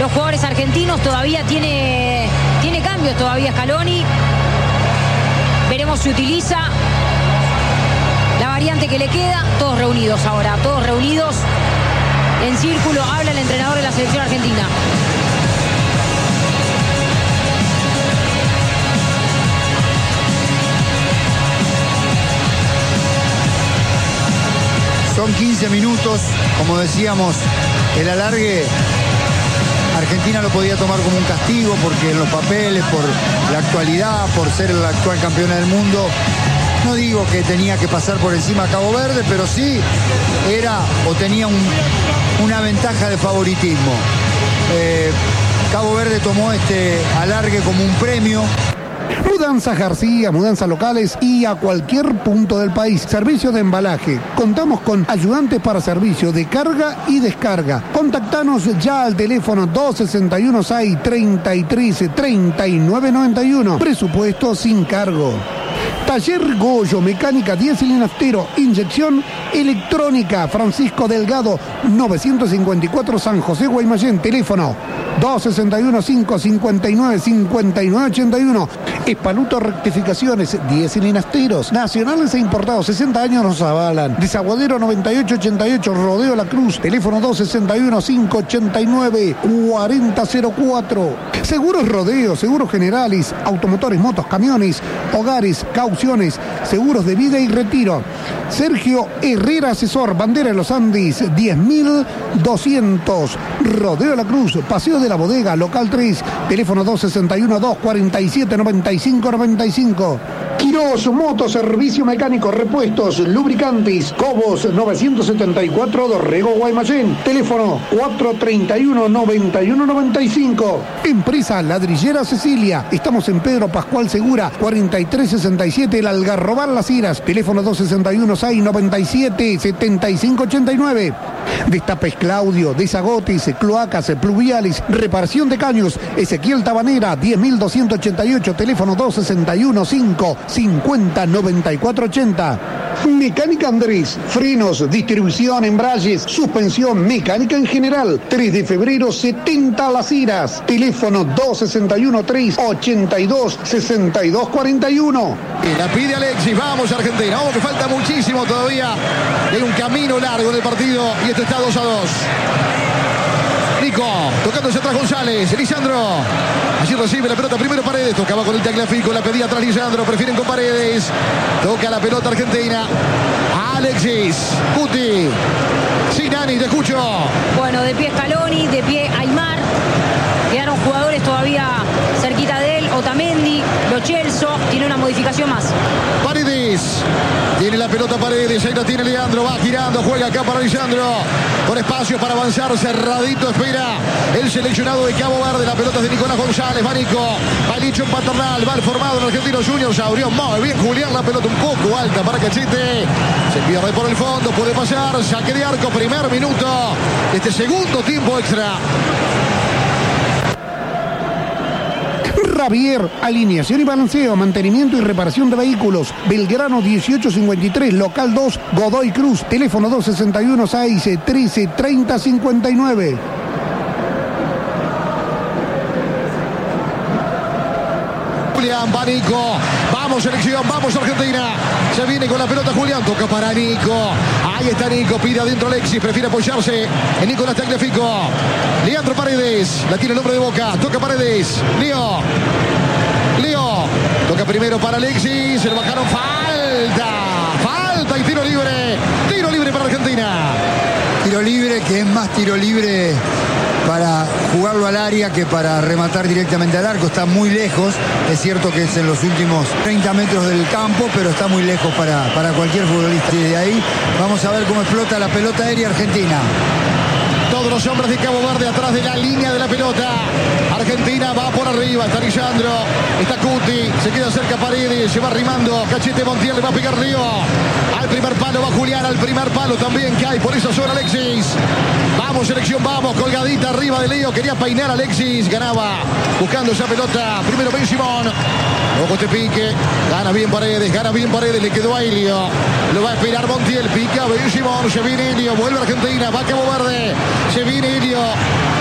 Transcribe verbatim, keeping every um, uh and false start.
los jugadores argentinos. Todavía tiene, tiene cambios todavía Scaloni. Veremos si utiliza la variante que le queda. Todos reunidos ahora, todos reunidos en círculo. Habla el entrenador de la selección argentina. Son quince minutos, como decíamos, el alargue. Argentina lo podía tomar como un castigo porque en los papeles, por la actualidad, por ser la actual campeona del mundo, no digo que tenía que pasar por encima a Cabo Verde, pero sí era o tenía un, una ventaja de favoritismo. Eh, Cabo Verde tomó este alargue como un premio. Mudanzas García, mudanzas locales y a cualquier punto del país. Servicio de embalaje. Contamos con ayudantes para servicio de carga y descarga. Contactanos ya al teléfono dos sesenta y uno seis, treinta y tres, treinta y nueve noventa y uno. Presupuesto sin cargo. Taller Goyo, mecánica diésel y naftero, inyección electrónica. Francisco Delgado, novecientos cincuenta y cuatro San José, Guaymallén. Teléfono dos sesenta y uno, cinco cincuenta y nueve, cincuenta y nueve ochenta y uno. Espaluto Rectificaciones, diésel y nafteros. Nacionales e importados, sesenta años nos avalan. Desaguadero noventa y ocho ochenta y ocho, Rodeo La Cruz. Teléfono dos sesenta y uno, cinco ochenta y nueve, cuarenta cero cuatro. Seguros Rodeo, seguros generales, automotores, motos, camiones, hogares, cauciones, seguros de vida y retiro. Sergio Herrera Asesor, Bandera de los Andes, diez mil doscientos. Rodeo La Cruz, Paseo de la Bodega, local tres, teléfono dos sesenta y uno, dos cuarenta y siete, noventa y cinco noventa y cinco. Quirós Moto, servicio mecánico, repuestos, lubricantes, Cobos novecientos setenta y cuatro, Dorrego, Guaymallén. Teléfono cuatro treinta y uno, noventa y uno noventa y cinco. Empresa Ladrillera Cecilia. Estamos en Pedro Pascual Segura, cuarenta y tres sesenta y siete, El Algarrobal Las Heras. Teléfono dos sesenta y uno, seis noventa y siete, setenta y cinco ochenta y nueve. Destapes Claudio, desagotes, cloacas, pluviales, reparación de caños. Ezequiel Tabanera, diez mil doscientos ochenta y ocho, teléfono dos sesenta y uno, cinco cincuenta, noventa y cuatro ochenta. Mecánica Andrés, frenos, distribución, embragues, suspensión, mecánica en general. tres de febrero, setenta Las Heras. Teléfono dos sesenta y uno, tres ochenta y dos, sesenta y dos cuarenta y uno. Y la pide Alexis, vamos Argentina, vamos que falta muchísimo todavía. Hay un camino largo en el partido y esto está dos a dos. Nico, tocándose atrás González, Lisandro. Allí recibe la pelota primero Paredes, tocaba con el Tagliafico, la pedía atrás Lisandro, prefieren con Paredes. Toca la pelota Argentina. Alexis, Cuti, Sinani, te escucho. Bueno, de pie Scaloni, de pie Aymar. Quedaron jugadores todavía cerquita de él. Otamendi, Lo Celso, tiene una modificación más. Paredes, tiene la pelota Paredes, ahí la tiene Leandro, va girando, juega acá para Lisandro. Con espacio para avanzar, cerradito, espera el seleccionado de Cabo Verde. La pelota es de Nicolás González, va Nico, va el Licho en Paternal, va el formado en Argentinos Juniors, abrió muy bien Julián, la pelota un poco alta para Cachete. Se pierde por el fondo, puede pasar, saque de arco, primer minuto de este segundo tiempo extra. Javier, alineación y balanceo, mantenimiento y reparación de vehículos. Belgrano dieciocho cincuenta y tres, local dos, Godoy Cruz. Teléfono dos sesenta y uno, seis trece, treinta cincuenta y nueve. Julián, va Nico, vamos selección, vamos Argentina. Se viene con la pelota Julián, toca para Nico. Ahí está Nico, pide adentro Alexis, prefiere apoyarse en Nicolás Tagliafico. Leandro Paredes, la tiene el hombre de Boca, toca Paredes. Leo, Leo, toca primero para Alexis, se le bajaron, falta, falta y tiro libre, tiro libre para Argentina. Tiro libre, que es más tiro libre para jugarlo al área que para rematar directamente al arco. Está muy lejos, es cierto que es en los últimos treinta metros del campo, pero está muy lejos para, para cualquier futbolista. Y de ahí vamos a ver cómo explota la pelota aérea argentina. Todos los hombres de Cabo Verde atrás de la línea de la pelota. Argentina va por arriba, está Lisandro, está Cuti, se queda cerca Paredes, se va arrimando, Cachete Montiel, le va a pegar Río. Al primer palo va Julián, al primer palo también cae por esa zona Alexis. Vamos selección, vamos, colgadita arriba de Leo, quería peinar a Alexis, ganaba buscando esa pelota. Primero Ben Simón, ojo este pique, gana bien Paredes, gana bien Paredes, le quedó a Helio, lo va a esperar Montiel, pica Ben Simón, se viene Helio, vuelve a Argentina, va a Cabo Verde, se viene Helio,